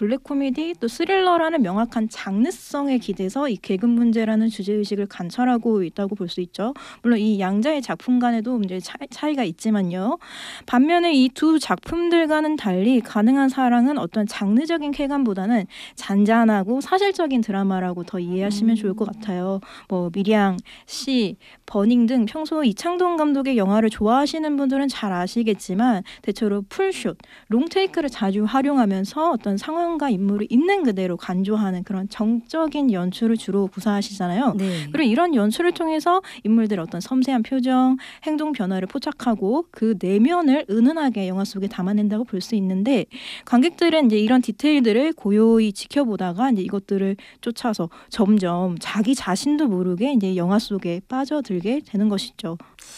블랙 코미디 또 스릴러라는 명확한 장르성에 기대서 이 계급 문제라는 주제의식을 관철하고 있다고 볼 수 있죠. 물론 이 양자의 작품 간에도 이제 차이가 있지만요. 반면에 이 두 작품들과는 달리 가능한 사랑은 어떤 장르적인 쾌감보다는 잔잔하고 사실적인 드라마라고 더 이해하시면 좋을 것 같아요. 뭐 밀양, 시, 버닝 등 평소 이창동 감독의 영화를 좋아하시는 분들은 잘 아시겠지만 대체로 풀숏, 롱테이크를 자주 활용하면서 어떤 상황과 인물을 있는 그대로 간조하는 그런 정적인 연출을 주로 구사하시잖아요. 네. 그리고 이런 연출을 통해서 인물들의 어떤 섬세한 표정, 행동 변화를 포착하고 그 내면을 은은하게 영화 속에 담아낸다고 볼 수 있는데 관객들은 이제 이런 디테일들을 고요히 지켜보다가 이제 이것들을 쫓아서 점점 자기 자신도 모르게 이제 영화 속에 빠져들게 되는 것이죠.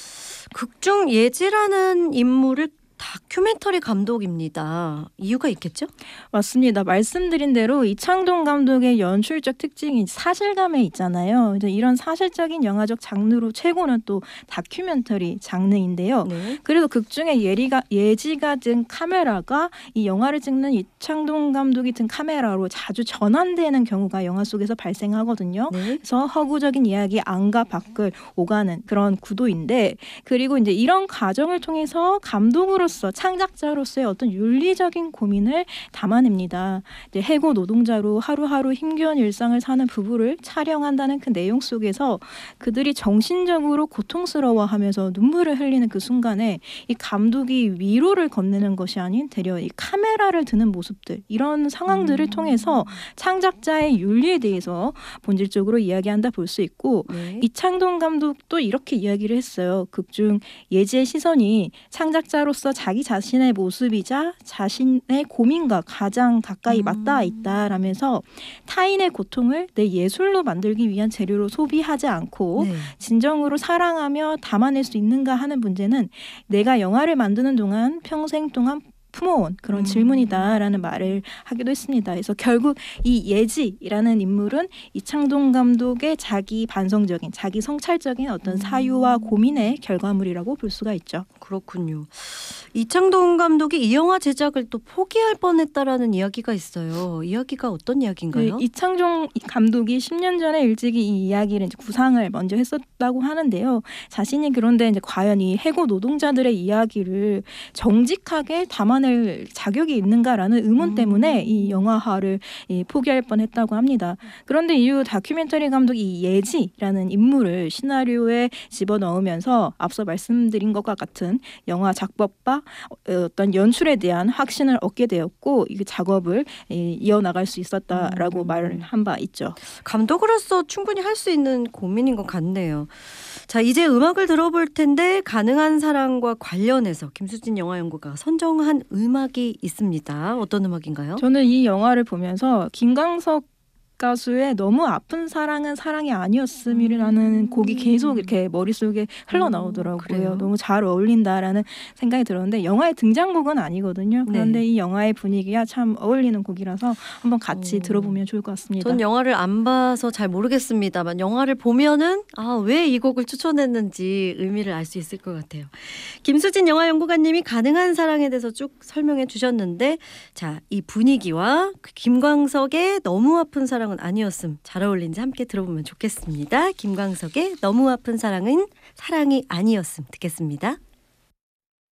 극중 예지라는 인물을 다큐멘터리 감독입니다. 이유가 있겠죠? 맞습니다. 말씀드린 대로 이창동 감독의 연출적 특징이 사실감에 있잖아요. 이제 이런 사실적인 영화적 장르로 최고는 또 다큐멘터리 장르인데요. 네. 그래서 극중에 예지가 든 카메라가 이 영화를 찍는 이창동 감독이 든 카메라로 자주 전환되는 경우가 영화 속에서 발생하거든요. 네. 그래서 허구적인 이야기 안과 밖을 오가는 그런 구도인데 그리고 이제 이런 과정을 통해서 감독으로서 창작자로서의 어떤 윤리적인 고민을 담아냅니다. 이제 해고 노동자로 하루하루 힘겨운 일상을 사는 부부를 촬영한다는 그 내용 속에서 그들이 정신적으로 고통스러워하면서 눈물을 흘리는 그 순간에 이 감독이 위로를 건네는 것이 아닌 되려 이 카메라를 드는 모습들 이런 상황들을 통해서 창작자의 윤리에 대해서 본질적으로 이야기한다 볼 수 있고 네. 이창동 감독도 이렇게 이야기를 했어요. 극중 예지의 시선이 창작자로서 자기 자신의 모습이자 자신의 고민과 가장 가까이 맞닿아 있다라면서 타인의 고통을 내 예술로 만들기 위한 재료로 소비하지 않고 네. 진정으로 사랑하며 담아낼 수 있는가 하는 문제는 내가 영화를 만드는 동안 평생 동안 품어온 그런 질문이다라는 말을 하기도 했습니다. 그래서 결국 이 예지라는 인물은 이창동 감독의 자기 반성적인, 자기 성찰적인 어떤 사유와 고민의 결과물이라고 볼 수가 있죠. 그렇군요. 이창동 감독이 이 영화 제작을 또 포기할 뻔했다라는 이야기가 있어요. 이야기가 어떤 이야기인가요? 네, 이창동 감독이 10년 전에 일찍이 이 이야기를 이제 구상을 먼저 했었다고 하는데요. 자신이 그런데 이제 과연 이 해고 노동자들의 이야기를 정직하게 담아낼 자격이 있는가라는 의문 때문에 이 영화화를 포기할 뻔했다고 합니다. 그런데 이후 다큐멘터리 감독이 이 예지라는 인물을 시나리오에 집어넣으면서 앞서 말씀드린 것과 같은 영화 작법과 어떤 연출에 대한 확신을 얻게 되었고 이 작업을 이어나갈 수 있었다라고 말을 한 바 있죠. 감독으로서 충분히 할 수 있는 고민인 것 같네요. 자, 이제 음악을 들어볼 텐데 가능한 사랑과 관련해서 김수진 영화연구가 선정한 음악이 있습니다. 어떤 음악인가요? 저는 이 영화를 보면서 김광석 가수의 너무 아픈 사랑은 사랑이 아니었음이라는 곡이 계속 이렇게 머릿속에 흘러나오더라고요. 그래요? 너무 잘 어울린다라는 생각이 들었는데 영화의 등장곡은 아니거든요. 그런데 네. 이 영화의 분위기가 참 어울리는 곡이라서 한번 같이 들어보면 좋을 것 같습니다. 전 영화를 안 봐서 잘 모르겠습니다만 영화를 보면은 왜 이 곡을 추천했는지 의미를 알 수 있을 것 같아요. 김수진 영화연구가님이 가능한 사랑에 대해서 쭉 설명해 주셨는데 자, 이 분위기와 김광석의 너무 아픈 사랑은 아니었음 잘 어울린지 함께 들어보면 좋겠습니다. 김광석의 너무 아픈 사랑은 사랑이 아니었음 듣겠습니다.